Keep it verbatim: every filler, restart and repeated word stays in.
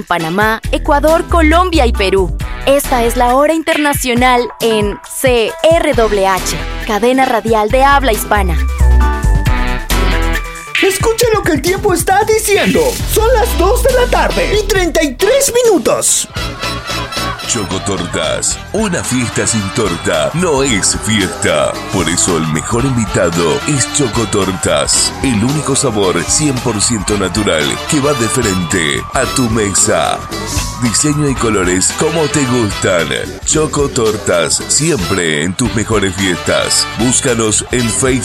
Panamá, Ecuador, Colombia y Perú. Esta es la hora internacional en C R W H, cadena radial de habla hispana. Escucha lo que el tiempo está diciendo. Son las dos de la tarde y treinta y tres minutos. Chocotortas. Una fiesta sin torta no es fiesta. Por eso el mejor invitado es Chocotortas. El único sabor cien por ciento natural que va de frente a tu mesa. Diseño y colores como te gustan. Chocotortas, siempre en tus mejores fiestas. Búscanos en Facebook.